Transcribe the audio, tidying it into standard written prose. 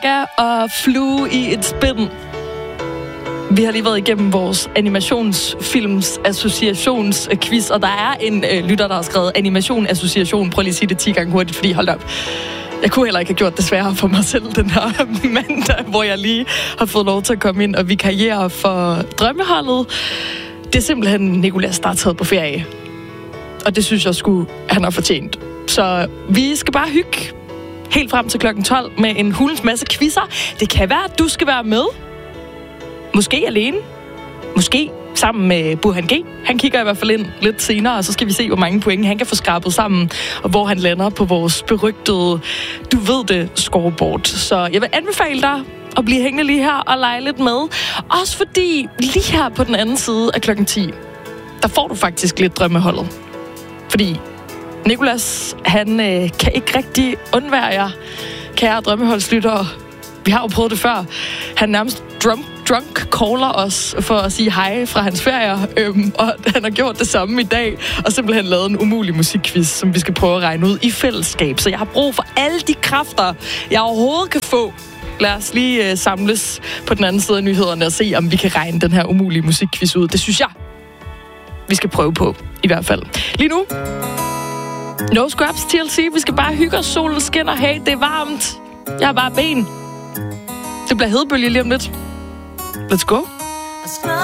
og Flue i et spind. Vi har lige været igennem vores animationsfilms associationsquiz, og der er en lytter, der har skrevet animation-association. Prøv lige at sige det 10 gange hurtigt, fordi hold op. Jeg kunne heller ikke have gjort det sværere for mig selv den her mandag, hvor jeg lige har fået lov til at komme ind og vikariere for drømmeholdet. Det er simpelthen Nicolas, der er taget på ferie. Og det synes jeg han har fortjent. Så vi skal bare hygge helt frem til klokken 12 med en hulens masse quizzer. Det kan være, at du skal være med. Måske alene. Måske sammen med Burhan G. Han kigger i hvert fald ind lidt senere, og så skal vi se, hvor mange point han kan få skrabet sammen, og hvor han lander på vores berygtede, du ved det, scoreboard. Så jeg vil anbefale dig at blive hængende lige her og lege lidt med. Også fordi lige her på den anden side af klokken 10, der får du faktisk lidt drømmeholdet. Fordi Nicolas, han kan ikke rigtig undvære jer, kære drømmeholdslyttere. Vi har jo prøvet det før. Han nærmest drunk caller os for at sige hej fra hans ferier, og han har gjort det samme i dag, og simpelthen lavet en umulig musikquiz, som vi skal prøve at regne ud i fællesskab. Så jeg har brug for alle de kræfter, jeg overhovedet kan få. Lad os lige samles på den anden side af nyhederne og se, om vi kan regne den her umulige musikquiz ud. Det synes jeg, vi skal prøve på, i hvert fald. Lige nu, no scraps TLC. Vi skal bare hygge os, solen skinner. Hey, det er varmt. Jeg har bare ben. Det bliver hedebølge lige om lidt. Let's go.